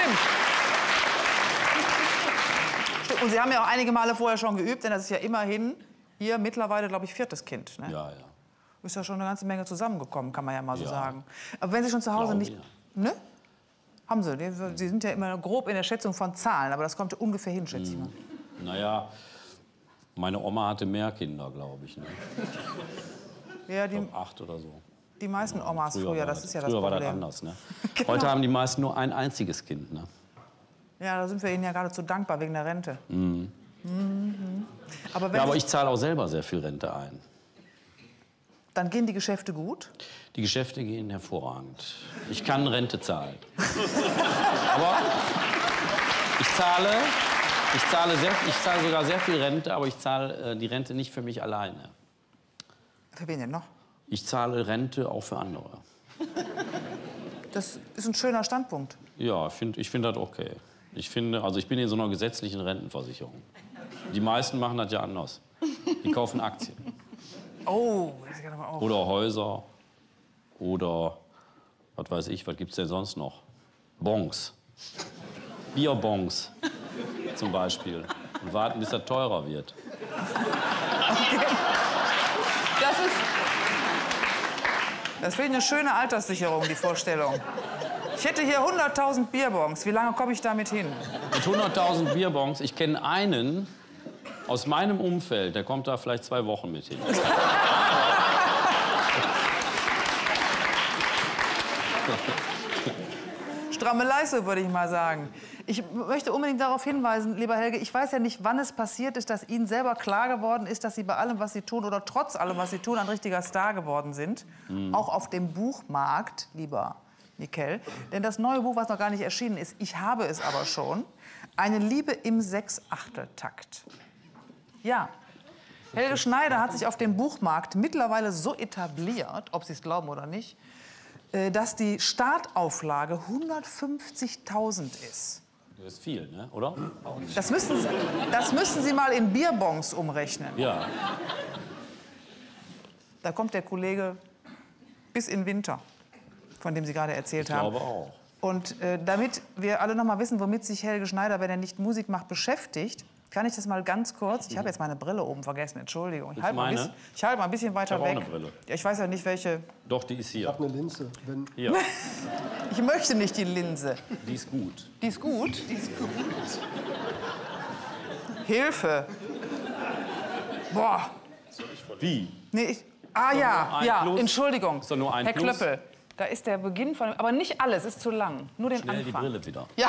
Stimmt. Und Sie haben ja auch einige Male vorher schon geübt, denn das ist ja immerhin hier mittlerweile, glaube ich, 4. Kind. Ne? Ja, ja. Ist ja schon eine ganze Menge zusammengekommen, kann man ja mal so sagen. Aber wenn Sie schon zu Hause nicht... Ja. Ne? Haben Sie. Sie sind ja immer grob in der Schätzung von Zahlen, aber das kommt ja ungefähr hin, schätze ich mal. Naja, meine Oma hatte mehr Kinder, glaube ich. Ne? Ja, Ich glaube 8 oder so. die meisten Omas früher, das ist ja das Früher Problem. war das anders. Ne? Genau. Heute haben die meisten nur ein einziges Kind. Ne? Ja, da sind wir Ihnen ja geradezu dankbar wegen der Rente. Mhm. Aber, wenn Aber ich zahle auch selber sehr viel Rente ein. Dann gehen die Geschäfte gut? Die Geschäfte gehen hervorragend. Ich kann Rente zahlen. Aber ich zahle sogar sehr viel Rente, aber ich zahle die Rente nicht für mich alleine. Für wen denn noch? Ich zahle Rente auch für andere. Das ist ein schöner Standpunkt. Ja, ich finde das okay. Ich bin in so einer gesetzlichen Rentenversicherung. Die meisten machen das ja anders. Die kaufen Aktien. Oh, das geht aber auch. Oder Häuser. Oder, was weiß ich, was gibt's denn sonst noch? Bons. Bierbons zum Beispiel. Und warten, bis das teurer wird. Okay. Das finde ich eine schöne Alterssicherung, die Vorstellung. Ich hätte hier 100.000 Bierbons. Wie lange komme ich damit hin? Mit 100.000 Bierbons, ich kenne einen aus meinem Umfeld, der kommt da vielleicht 2 Wochen mit hin. Stramme Leistung, würde ich mal sagen. Ich möchte unbedingt darauf hinweisen, lieber Helge, ich weiß ja nicht, wann es passiert ist, dass Ihnen selber klar geworden ist, dass Sie bei allem, was Sie tun oder trotz allem, was Sie tun, ein richtiger Star geworden sind. Auch auf dem Buchmarkt, lieber Nickel. Denn das neue Buch, was noch gar nicht erschienen ist, ich habe es aber schon, Eine Liebe im 6/8-Takt. Ja, Helge Schneider hat sich auf dem Buchmarkt mittlerweile so etabliert, ob Sie es glauben oder nicht, dass die Startauflage 150.000 ist. Das ist viel, ne? Oder? Das müssen Sie mal in Bierbons umrechnen. Ja. Da kommt der Kollege bis in Winter, von dem Sie gerade erzählt haben. Ich glaube auch. Und damit wir alle noch mal wissen, womit sich Helge Schneider, wenn er nicht Musik macht, beschäftigt, kann ich das mal ganz kurz... Ich habe jetzt meine Brille oben vergessen, Entschuldigung. Ich halte mal ein bisschen weiter weg. Ich habe auch eine Brille. Ja, ich weiß ja nicht, welche... Doch, die ist hier. Ich habe eine Linse. Hier. Ich möchte nicht die Linse. Die ist gut. Die ist gut? Die ist gut. Hilfe. Boah. Wie? Nee, ja, Plus. Entschuldigung. Ist doch nur ein Herr Plus. Klöppel, da ist der Beginn von... Aber nicht alles, ist zu lang. Nur den Schnell Anfang. die Brille wieder. Ja.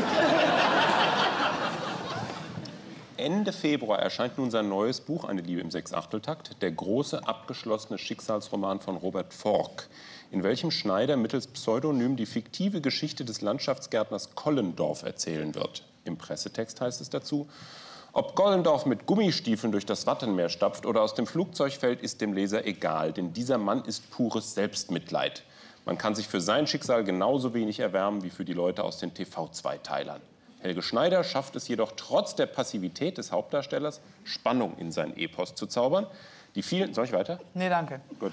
Ende Februar erscheint nun sein neues Buch, Eine Liebe im 6/8-Takt, der große, abgeschlossene Schicksalsroman von Robert Forck, in welchem Schneider mittels Pseudonym die fiktive Geschichte des Landschaftsgärtners Kollendorf erzählen wird. Im Pressetext heißt es dazu: Ob Kollendorf mit Gummistiefeln durch das Wattenmeer stapft oder aus dem Flugzeug fällt, ist dem Leser egal, denn dieser Mann ist pures Selbstmitleid. Man kann sich für sein Schicksal genauso wenig erwärmen wie für die Leute aus den TV-Zweiteilern. Helge Schneider schafft es jedoch trotz der Passivität des Hauptdarstellers, Spannung in sein Epos zu zaubern. Die vielen... Soll ich weiter? Nee, danke. Gut.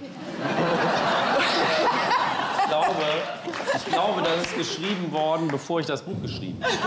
Ich glaube, das ist geschrieben worden, bevor ich das Buch geschrieben habe.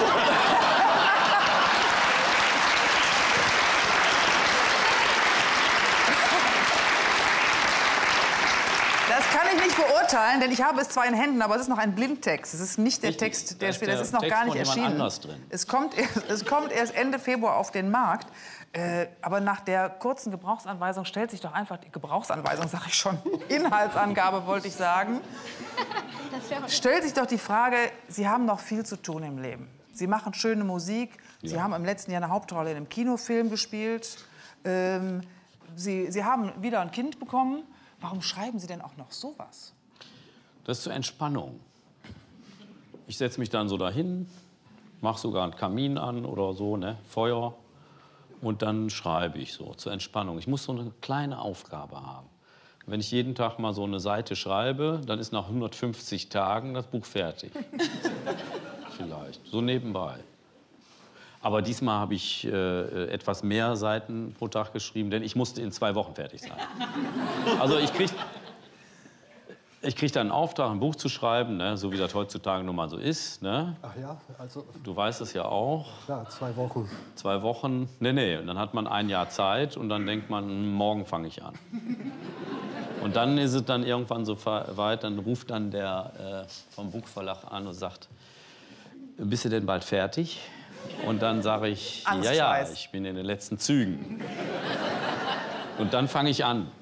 Das kann ich nicht beurteilen, denn ich habe es zwar in Händen, aber es ist noch ein Blindtext. Es ist nicht der Richtig. Text, der Da ist spielt. Das der ist noch Text gar nicht von jemand erschienen. anders drin. Es kommt erst Ende Februar auf den Markt. Aber nach der kurzen Gebrauchsanweisung stellt sich doch einfach... Gebrauchsanweisung, sage ich schon. Inhaltsangabe, wollte ich sagen. Stellt sich doch die Frage, Sie haben noch viel zu tun im Leben. Sie machen schöne Musik. Sie haben im letzten Jahr eine Hauptrolle in einem Kinofilm gespielt. Sie haben wieder ein Kind bekommen. Warum schreiben Sie denn auch noch sowas? Das ist zur Entspannung. Ich setze mich dann so dahin, mache sogar einen Kamin an oder so, ne, Feuer. Und dann schreibe ich so zur Entspannung. Ich muss so eine kleine Aufgabe haben. Wenn ich jeden Tag mal so eine Seite schreibe, dann ist nach 150 Tagen das Buch fertig. Vielleicht, so nebenbei. Aber diesmal habe ich etwas mehr Seiten pro Tag geschrieben, denn ich musste in 2 Wochen fertig sein. Also ich kriege... Ich kriege dann einen Auftrag, ein Buch zu schreiben, ne? So wie das heutzutage nun mal so ist. Ne? Ach ja, also... Du weißt es ja auch. Ja, 2 Wochen. 2 Wochen? Nee. Und dann hat man ein Jahr Zeit und dann denkt man, morgen fange ich an. Und dann ist es dann irgendwann so weit, dann ruft dann der vom Buchverlag an und sagt, bist du denn bald fertig? Und dann sage ich, ja, ich bin in den letzten Zügen. Und dann fange ich an.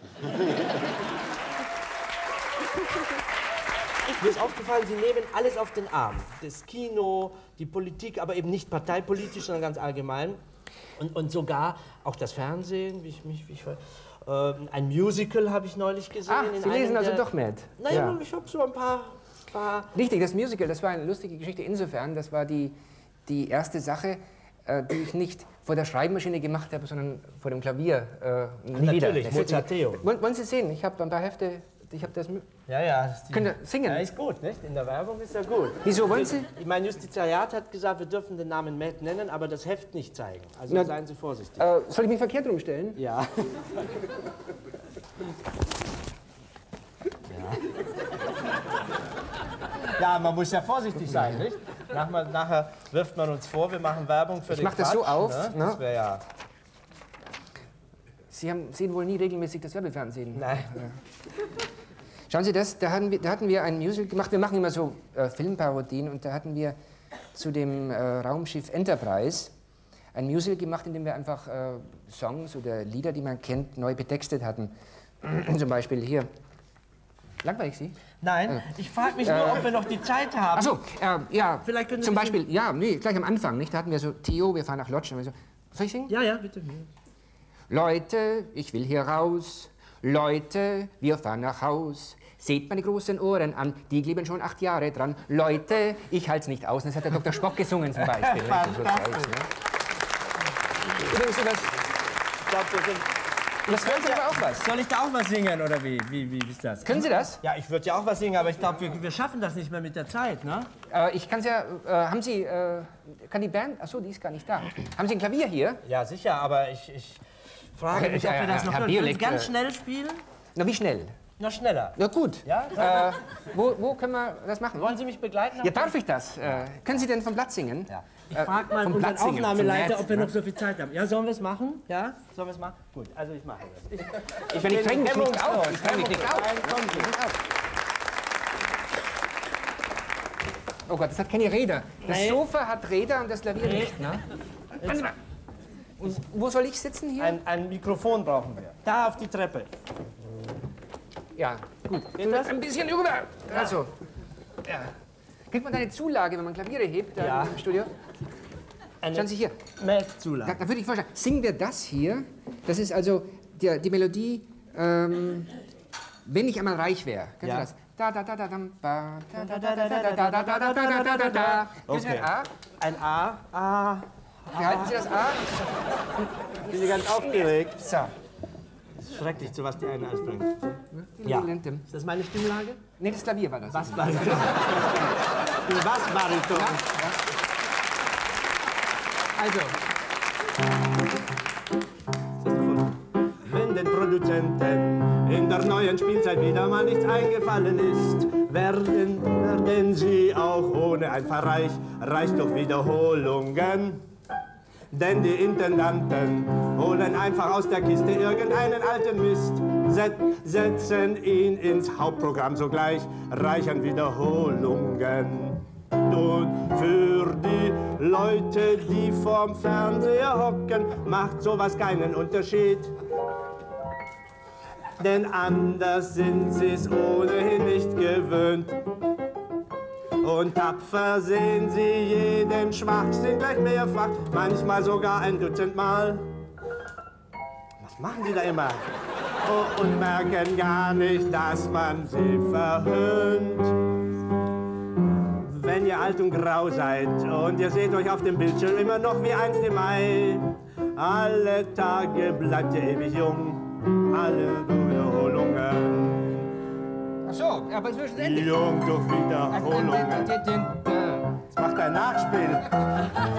Mir ist aufgefallen, Sie nehmen alles auf den Arm. Das Kino, die Politik, aber eben nicht parteipolitisch, sondern ganz allgemein. Und sogar auch das Fernsehen, ein Musical habe ich neulich gesehen. Sie lesen also doch mit? Naja, ich habe so ein paar... Richtig, das Musical, das war eine lustige Geschichte insofern. Das war die erste Sache, die ich nicht vor der Schreibmaschine gemacht habe, sondern vor dem Klavier. Natürlich, Mozarteum. Wollen Sie sehen? Ich habe ein paar Hefte... Ich habe das... Ja. Könnt ihr singen? Ja, ist gut, nicht? In der Werbung ist ja gut. Wieso wollen Sie? Mein Justizariat hat gesagt, wir dürfen den Namen Matt nennen, aber das Heft nicht zeigen. Also seien Sie vorsichtig. Soll ich mich verkehrt rumstellen? Ja. Ja, man muss ja vorsichtig sein, nicht? Nachher wirft man uns vor, wir machen Werbung für den Quatsch. Ich mache das so auf. Ne? Das wäre ja... Sie sehen wohl nie regelmäßig das Werbefernsehen. Nein. Schauen Sie, da hatten wir ein Musical gemacht. Wir machen immer so Filmparodien. Und da hatten wir zu dem Raumschiff Enterprise ein Musical gemacht, in dem wir einfach Songs oder Lieder, die man kennt, neu betextet hatten. Zum Beispiel hier. Langweilig Sie? Nein, ich frage mich nur, ob wir noch die Zeit haben. Ach so, ja. Vielleicht können Sie zum Beispiel, gleich am Anfang, nicht? Da hatten wir so, Theo, wir fahren nach Lodz. So, soll ich singen? Ja, bitte. Leute, ich will hier raus. Leute, wir fahren nach Haus. Seht meine großen Ohren an, die kleben schon 8 Jahre dran. Leute, ich halt's nicht aus. Das hat der Dr. Spock gesungen zum Beispiel. Übrigens, das können Sie aber auch was. Soll ich da auch was singen, oder wie? Wie ist das? Können Sie das? Ja, ich würde ja auch was singen, aber ich glaube, wir schaffen das nicht mehr mit der Zeit, ne? Ich kann's ja, haben Sie, kann die Band, achso, die ist gar nicht da. Haben Sie ein Klavier hier? Ja, sicher, aber ich frage mich, ob wir das noch können. Können Sie ganz schnell spielen? Na, wie schnell? Noch schneller. Na gut. Ja? Wo können wir das machen? Wollen Sie mich begleiten? Ja, darf ich das? Können Sie denn vom Platz singen? Ja. Ich frage mal unseren Aufnahmeleiter, ob wir noch so viel Zeit haben. Ja, sollen wir es machen? Ja? Sollen wir es machen? Gut, also ich mache das. Ich dränge mich nicht auf. Ich dränge mich nicht auf. Oh Gott, das hat keine Räder. Das Sofa hat Räder und das Klavier nicht, ne? Und wo soll ich sitzen hier? Ein Mikrofon brauchen wir. Da auf die Treppe. Ja, gut. Ein bisschen rüber. Also, ja. Kriegt man da eine Zulage, wenn man Klaviere hebt im Studio? Schauen Sie hier. Zulage. Da würde ich vorschlagen, singen wir das hier. Das ist also die Melodie, wenn ich einmal reich wäre. Kennen Sie das? Da da da da dam ba da da da da da da da da da da da da da. Okay. Ein A. A. Behalten Sie das A? Ich bin ganz aufgeregt. So. Das ist schrecklich, zu was die einen anspringen. Ja. Ist das meine Stimmlage? Nee, das Klavier war das. Bassbariton. Bassbariton. Also. Wenn den Produzenten in der neuen Spielzeit wieder mal nichts eingefallen ist, werden sie auch ohne ein Verreich reich durch Wiederholungen. Denn die Intendanten holen einfach aus der Kiste irgendeinen alten Mist, setzen ihn ins Hauptprogramm sogleich, reich an Wiederholungen. Und für die Leute, die vorm Fernseher hocken, macht sowas keinen Unterschied. Denn anders sind sie's ohnehin nicht gewöhnt. Und tapfer sehen sie jeden Schwachsinn gleich mehrfach, manchmal sogar ein Dutzend Mal. Was machen sie da immer? Oh, und merken gar nicht, dass man sie verhöhnt. Wenn ihr alt und grau seid und ihr seht euch auf dem Bildschirm immer noch wie einst im Mai, alle Tage bleibt ihr ewig jung, alle Wiederholungen. Ach so, aber es wird endlich. Jung durch Wiederholungen. Das macht ein Nachspiel.